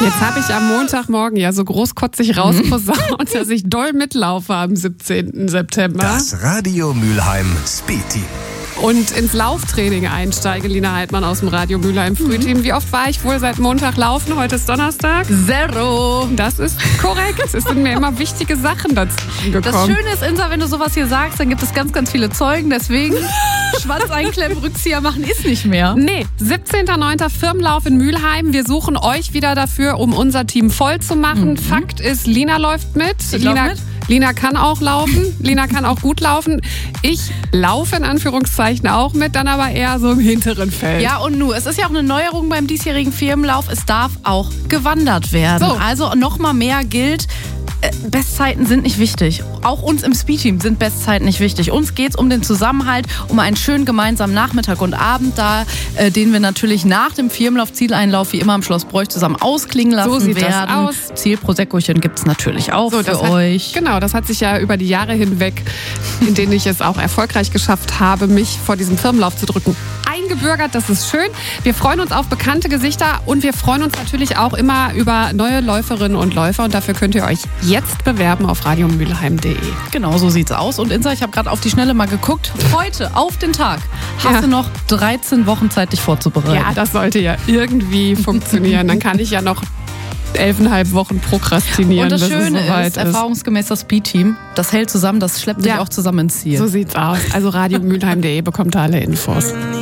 Jetzt habe ich am Montagmorgen ja so großkotzig rausposaunt, dass ich doll mitlaufe am 17. September. Das Radio Mülheim Speed Team. Und ins Lauftraining einsteige, Lina Heidmann aus dem Radio Mülheim Frühteam. Wie oft war ich wohl seit Montag laufen? Heute ist Donnerstag. 0. Das ist korrekt. Es sind mir immer wichtige Sachen dazu gekommen. Das Schöne ist, Insa, wenn du sowas hier sagst, dann gibt es ganz, ganz viele Zeugen. Deswegen Schwanz einklemmen, Rückzieher machen ist nicht mehr. Nee, 17.09. Firmenlauf in Mülheim. Wir suchen euch wieder dafür, um unser Team voll zu machen. Fakt ist, Lina läuft mit. Lina kann auch laufen. Lina kann auch gut laufen. Ich laufe in Anführungszeichen auch mit, dann aber eher so im hinteren Feld. Ja, und es ist ja auch eine Neuerung beim diesjährigen Firmenlauf. Es darf auch gewandert werden. So. Also noch mal mehr gilt, Bestzeiten sind nicht wichtig. Auch uns im Speedteam sind Bestzeiten nicht wichtig. Uns geht es um den Zusammenhalt, um einen schönen gemeinsamen Nachmittag und Abend da, den wir natürlich nach dem Firmenlauf, Zieleinlauf, wie immer am Schloss Bräuch zusammen ausklingen lassen So sieht werden. das aus. Ziel-Proseccochen gibt es natürlich auch für euch. Genau, das hat sich ja über die Jahre hinweg, in denen ich es auch erfolgreich geschafft habe, mich vor diesem Firmenlauf zu drücken, eingebürgert. Das ist schön. Wir freuen uns auf bekannte Gesichter und wir freuen uns natürlich auch immer über neue Läuferinnen und Läufer. Und dafür könnt ihr euch jetzt bewerben auf radiomülheim.de. Genau, so sieht's aus. Und Insa, ich habe gerade auf die Schnelle mal geguckt. Heute, auf den Tag, hast du noch 13 Wochen Zeit, dich vorzubereiten. Ja, das sollte ja irgendwie funktionieren. Dann kann ich ja noch 11,5 Wochen prokrastinieren. Und das bis Schöne es soweit ist, erfahrungsgemäß das Speed-Team, das hält zusammen, das schleppt dich auch zusammen ins Ziel. So sieht's aus. Also radiomülheim.de bekommt ihr alle Infos.